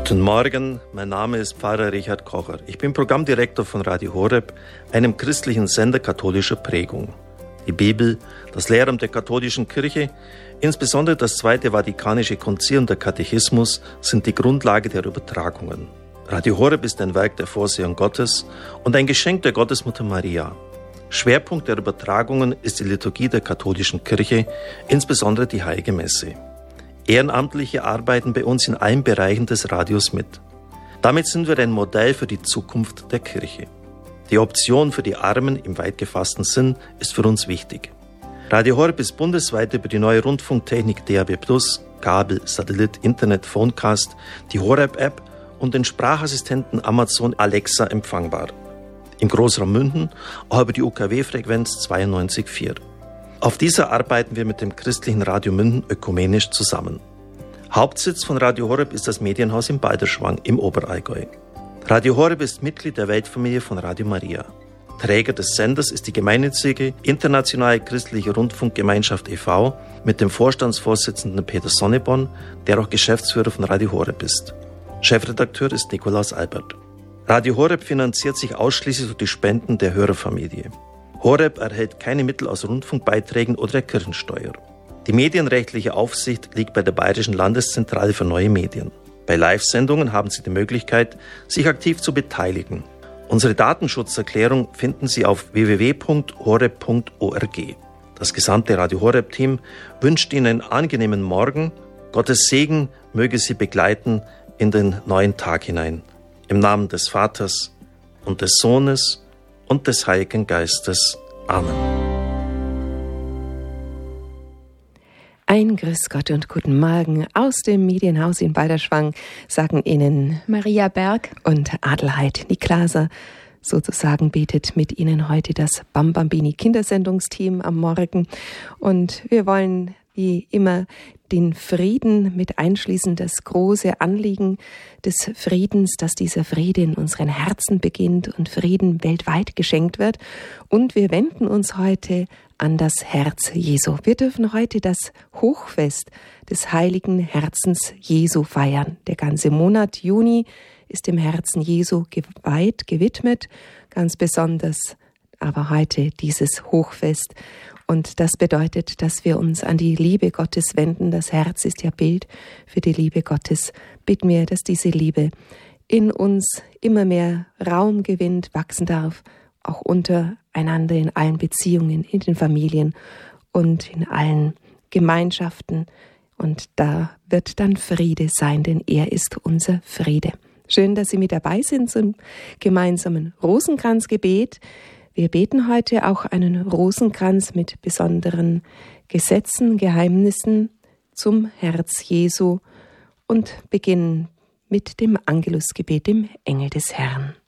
Guten Morgen, mein Name ist Pfarrer Richard Kocher. Ich bin Programmdirektor von Radio Horeb, einem christlichen Sender katholischer Prägung. Die Bibel, das Lehramt der katholischen Kirche, insbesondere das Zweite Vatikanische Konzil und der Katechismus sind die Grundlage der Übertragungen. Radio Horeb ist ein Werk der Vorsehung Gottes und ein Geschenk der Gottesmutter Maria. Schwerpunkt der Übertragungen ist die Liturgie der katholischen Kirche, insbesondere die Heilige Messe. Ehrenamtliche arbeiten bei uns in allen Bereichen des Radios mit. Damit sind wir ein Modell für die Zukunft der Kirche. Die Option für die Armen im weit gefassten Sinn ist für uns wichtig. Radio Horeb ist bundesweit über die neue Rundfunktechnik DAB+, Kabel, Satellit, Internet, Phonecast, die Horeb-App und den Sprachassistenten Amazon Alexa empfangbar. Im Großraum München auch über die UKW-Frequenz 92,4. Auf dieser arbeiten wir mit dem christlichen Radio München ökumenisch zusammen. Hauptsitz von Radio Horeb ist das Medienhaus in Balderschwang im Oberallgäu. Radio Horeb ist Mitglied der Weltfamilie von Radio Maria. Träger des Senders ist die gemeinnützige Internationale Christliche Rundfunkgemeinschaft e.V. mit dem Vorstandsvorsitzenden Peter Sonneborn, der auch Geschäftsführer von Radio Horeb ist. Chefredakteur ist Nikolaus Albert. Radio Horeb finanziert sich ausschließlich durch die Spenden der Hörerfamilie. Horeb erhält keine Mittel aus Rundfunkbeiträgen oder der Kirchensteuer. Die medienrechtliche Aufsicht liegt bei der Bayerischen Landeszentrale für neue Medien. Bei Live-Sendungen haben Sie die Möglichkeit, sich aktiv zu beteiligen. Unsere Datenschutzerklärung finden Sie auf www.horeb.org. Das gesamte Radio Horeb-Team wünscht Ihnen einen angenehmen Morgen. Gottes Segen möge Sie begleiten in den neuen Tag hinein. Im Namen des Vaters und des Sohnes und des Heiligen Geistes. Amen. Ein Grüß Gott und guten Morgen aus dem Medienhaus in Balderschwang sagen Ihnen Maria Berg und Adelheid Niklaser. Sozusagen betet mit Ihnen heute das Bambambini Kindersendungsteam am Morgen. Und wir wollen wie immer den Frieden mit einschließen, das große Anliegen des Friedens, dass dieser Friede in unseren Herzen beginnt und Frieden weltweit geschenkt wird. Und wir wenden uns heute an das Herz Jesu. Wir dürfen heute das Hochfest des heiligen Herzens Jesu feiern. Der ganze Monat Juni ist dem Herzen Jesu gewidmet, ganz besonders aber heute dieses Hochfest. Und das bedeutet, dass wir uns an die Liebe Gottes wenden. Das Herz ist ja Bild für die Liebe Gottes. Bitten wir, dass diese Liebe in uns immer mehr Raum gewinnt, wachsen darf, auch untereinander in allen Beziehungen, in den Familien und in allen Gemeinschaften. Und da wird dann Friede sein, denn er ist unser Friede. Schön, dass Sie mit dabei sind zum gemeinsamen Rosenkranzgebet. Wir beten heute auch einen Rosenkranz mit besonderen Gesetzen, Geheimnissen zum Herz Jesu und beginnen mit dem Angelusgebet, dem Engel des Herrn.